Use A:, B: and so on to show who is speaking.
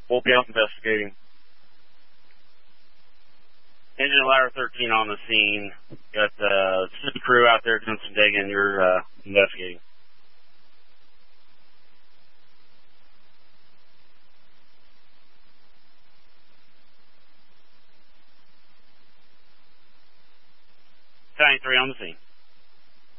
A: We'll be out investigating. Engine Ladder 13 on the scene. Got the city crew out there doing some digging. You're investigating. Battalion 3 on the scene.